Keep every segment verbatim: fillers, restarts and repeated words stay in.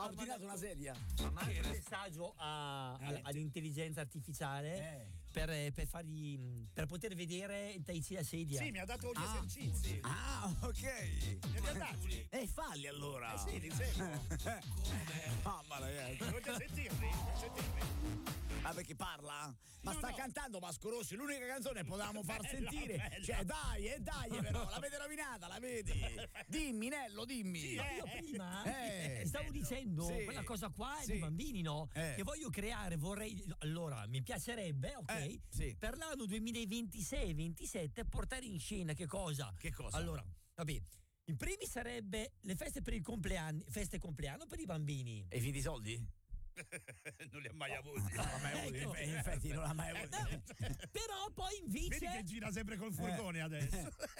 ordinato una sedia. Ma anche un messaggio a, Eh. all'intelligenza artificiale Eh. per, per, fargli, per poter vedere il Tai Chi la sedia. Sì, mi ha dato gli Ah. esercizi. Ah, ok. Me li ha dati. E falli allora. Eh sì, li seguo. Mamma ragazzi. Devo già sentirli, devo sentirli. Ma perché parla? Ma No, sta no. cantando Vasco Rossi, l'unica canzone che potevamo far Bella, sentire. bella. Cioè, dai, e dai, però, l'avete rovinata, la vedi? Dimmi, Nello, dimmi. Sì, Ma eh. io prima Eh. stavo dicendo Sì. quella cosa qua è Sì. dei bambini, no? Eh. Che voglio creare, vorrei. Allora, mi piacerebbe, ok? Eh, sì. Per l'anno duemilaventisei ventisette portare in scena che cosa? Che cosa? Allora, vabbè. In primis sarebbe le feste per i compleanni, feste compleanno per i bambini. E i finti soldi? Non li ha mai avuti. Non l'ha mai avuto, Ecco. in effetti non l'ha mai avuto. No, però poi Vedi che invece. gira sempre col furgone adesso.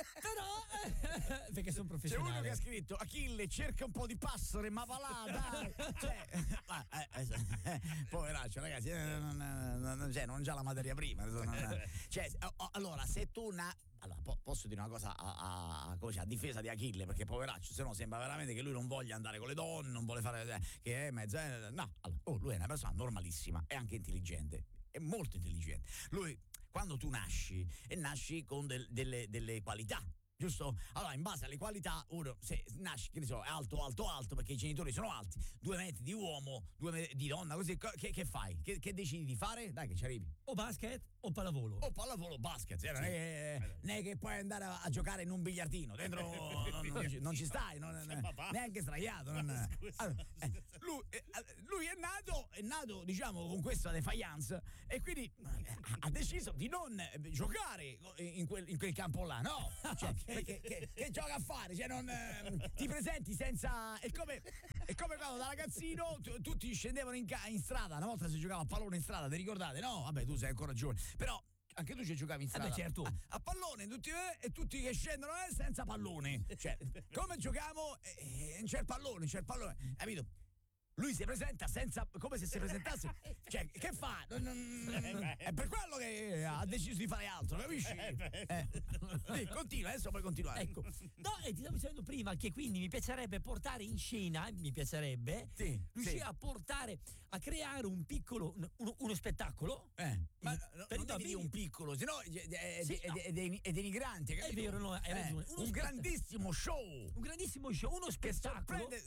Però. Perché sono C'è professionale. uno che ha scritto Achille cerca un po' di passere ma va là dai cioè, ma, eh, eh, poveraccio ragazzi eh, non, non, non, cioè, non già la materia prima non, cioè, oh, allora se tu na, allora, po- posso dire una cosa a, a, a, come dice, a difesa di Achille perché poveraccio se no sembra veramente che lui non voglia andare con le donne non vuole fare eh, che è mezzo eh, no allora, oh, lui è una persona normalissima è anche intelligente è molto intelligente lui quando tu nasci e nasci con del, delle, delle qualità giusto? Allora, in base alle qualità, uno se nasci, che ne so, è alto, alto, alto, perché i genitori sono alti, due metri di uomo, due metri di donna, così, che, che fai? Che, che decidi di fare? Dai che ci arrivi. O basket o pallavolo. O pallavolo basket, eh, non, è che, non è che puoi andare a, a giocare in un biliardino, dentro non, non, ci, non ci stai, non, neanche sdraiato. Non, allora, eh, lui, eh, lui è nato, è nato, diciamo, con questa defiance e quindi eh, ha deciso di non giocare in quel, in quel campo là, no? Cioè, perché che, che gioca a fare? Cioè non eh, ti presenti senza è come, è come quando da ragazzino tu, tutti scendevano in, ca- in strada una volta si giocava a pallone in strada, ti ricordate? No? Vabbè, tu sei ancora giovane, però anche tu ci giocavi in strada. Eh beh, certo. a, a pallone tutti, eh, e tutti che scendono eh, senza pallone, cioè come giochiamo eh, non c'è il pallone, non c'è il pallone, capito? Lui si presenta senza, come se si presentasse, cioè che fa? Non, non, è per quello che ha deciso di fare altro, capisci? Eh. Sì, continua, adesso puoi continuare. Ecco, no, e ti stavo dicendo prima che quindi mi piacerebbe portare in scena, mi piacerebbe Sì, riuscire sì. a portare, a creare un piccolo, uno, uno spettacolo. Eh, ma Il- no, per non i devi dire bambini. un piccolo, sennò è, è, Sì, è, no. è, è, è denigrante, È capito? vero, no, hai Eh, ragione. Uno un spetta- grandissimo show Un grandissimo show, uno che spettacolo sorprende.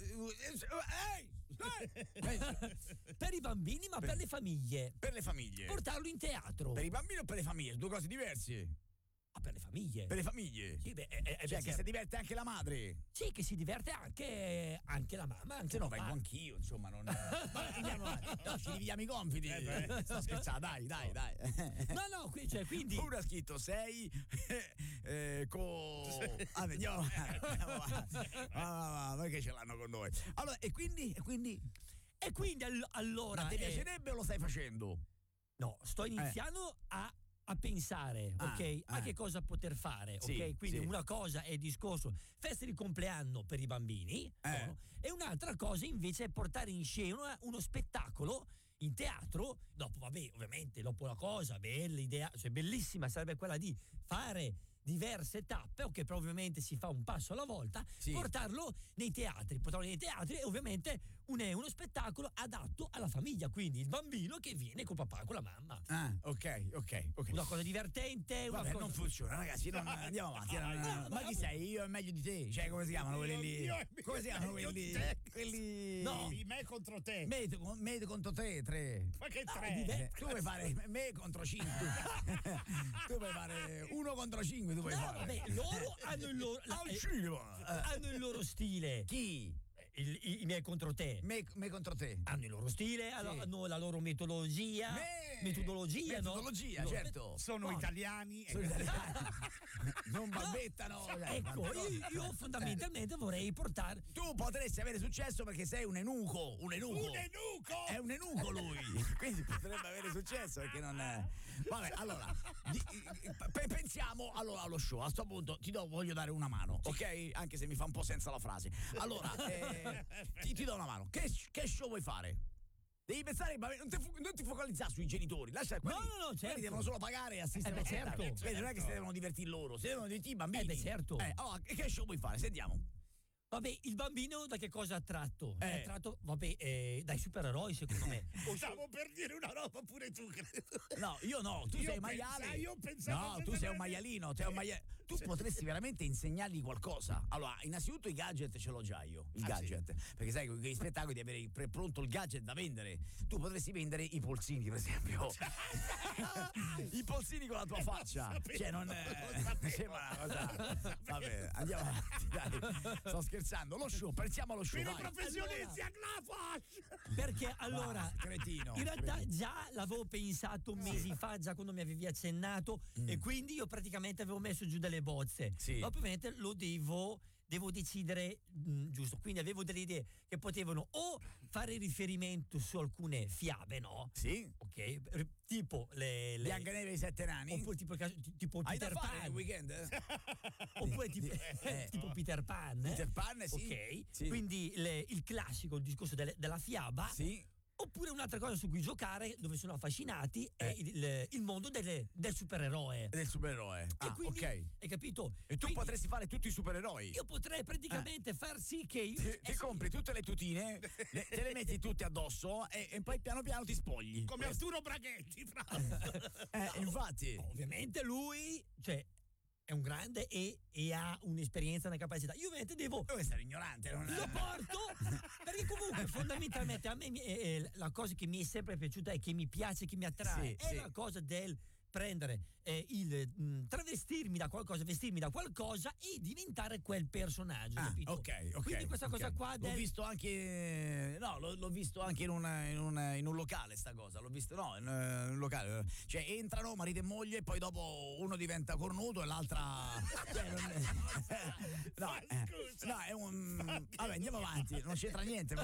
Ehi, ehi, per i bambini, ma per, le famiglie. per le famiglie. Portarlo in teatro. Per i bambini o per le famiglie? Due cose diverse. Ah, per le famiglie. Per le famiglie. Sì, beh, eh, eh, Cioè, beh, che si diverte anche la madre. sì, che si diverte anche, anche la mamma, anche Se no il papà. vengo anch'io, insomma, non. Ma andiamo avanti. No, ci dividiamo i compiti. Sto scherzando, dai, dai, dai. No, no, qui, cioè, quindi. Uno ha scritto sei eh, co. Ah, andiamo avanti. Andiamo avanti. Ah, perché ce l'hanno con noi? Allora, e quindi? E quindi? E quindi all- allora. Ma ti eh, piacerebbe o lo stai facendo? No, sto iniziando a. a pensare, Ah, ok? A eh. che cosa poter fare, Sì, ok? Quindi sì. una cosa è il discorso feste di compleanno per i bambini, Eh. no? E un'altra cosa invece è portare in scena uno spettacolo in teatro. Dopo, vabbè, ovviamente, dopo la cosa, bella idea, cioè bellissima sarebbe quella di fare diverse tappe, ok, però ovviamente si fa un passo alla volta, Sì. portarlo nei teatri, portarlo nei teatri e ovviamente un, è uno spettacolo adatto alla famiglia, quindi il bambino che viene con papà, con la mamma. Ah, ok, ok, ok. Una cosa divertente, una Vabbè, cosa. non funziona, ragazzi. Non, andiamo avanti. non- no, ma no, chi no. sei? Io è meglio di te. Cioè, come si chiamano quelli lì? Io è meglio- Come si chiamano meglio quelli? di te. Quelli. No. Di me contro te. Me, me contro te, tre. Ma che No, tre? di me- Eh, tu vuoi fare me contro cinque. Tu puoi fare uno contro cinque. Tu puoi No, fare. vabbè, loro hanno il loro la- Al eh, cinema. Eh, hanno il loro stile. Chi? Il- i, i miei contro te. Me, me contro te. Hanno il loro stile, hanno, hanno la loro metodologia. Me. Metodologia, no? Metodologia, Loro- certo. Sono No. italiani. Sono e- italiani. Non balbettano. Cioè, Ecco, vabbè. io, io fondamentalmente vorrei portare. Tu potresti avere successo perché sei un enuco. Un enuco. Un enuco! È un enuco lui. Quindi potrebbe avere successo perché non è. Vabbè, allora. di- pe- pensiamo allora allo show. A sto punto ti do, voglio dare una mano, ok? Anche se mi fa un po' senza la frase. Allora, eh, ti, ti do una mano. Che, che show vuoi fare? Devi pensare, ma non ti, fo- non ti focalizzare sui genitori, lascia quelli, No, no, no, certo. quelli devono solo pagare e assistere. Eh beh, certo. Vedi, non è che si devono divertire loro, si devono divertire i bambini. Eh beh, certo. Eh, allora, che che show vuoi fare? Sentiamo. Vabbè, il bambino da che cosa è attratto? Eh. È attratto, vabbè, eh, dai supereroi, secondo me. O Stavo per dire una roba pure tu, credo. No, io no, tu Io sei pensa- maiale. io pensavo No, tu sei un completamente- maialino, sei un maia- tu potresti veramente insegnargli qualcosa. Allora, innanzitutto i gadget ce l'ho già io, il Ah, gadget. Perché sai, con gli spettacoli devi avere pre- pronto il gadget da vendere. Tu potresti vendere i polsini, per esempio. I polsini con la tua faccia. sapevo, Cioè, non è. lo sapevo. Sembra una cosa. Vabbè, andiamo avanti, dai. Sto scherzando. Lo show, pensiamo allo show. Per i vai. professionisti a clafa! Perché allora, Basta, cretino, in realtà cretino. già l'avevo pensato mesi fa, già quando mi avevi accennato, e quindi io praticamente avevo messo giù delle bozze. Sì. Ma ovviamente lo devo, devo decidere, mh, giusto, quindi avevo delle idee che potevano o fare riferimento su alcune fiabe, no? Sì? Ok, r- tipo le... le Biancaneve e i sette nani? oppure tipo, il caso- ti- tipo Hai da Peter fare nel Pan. weekend? eh? Oppure tipo, Eh. tipo Peter Pan. eh? Peter Pan, sì. Ok, Sì. quindi le- il classico, il discorso delle- della fiaba. Sì. Oppure un'altra cosa su cui giocare, dove sono affascinati, è Eh. il, il mondo delle- del supereroe. Del supereroe. E Ah, quindi, ok. hai capito? E tu Quindi potresti fare tutti i supereroi. Io potrei praticamente far sì che io. Ti, eh ti sì, compri tutte le tutine, le- te le metti tutte addosso e, e poi piano piano ti spogli. Come Arturo Braghetti, fra. Eh, infatti. Ovviamente lui, cioè, è un grande e, e ha un'esperienza, una capacità. Io ovviamente devo. Dove essere ignorante? Non Lo porto perché comunque fondamentalmente a me mi- eh, eh, la cosa che mi è sempre piaciuta e che mi piace, che mi attrae Sì, è sì. la cosa del prendere eh, il mh, travestirmi da qualcosa, vestirmi da qualcosa e diventare quel personaggio, Ah, capito? ok, ok. Quindi questa cosa ok. qua L'ho del- visto anche. No, l'ho, l'ho visto anche in, una- in un, in un locale sta cosa. L'ho visto, no, in, eh, in un locale. Cioè, entrano marito e moglie, e poi dopo uno diventa cornuto e l'altra. Cioè, non- no, Ma eh, scusa. no, è un. Vabbè, andiamo avanti, non c'entra niente.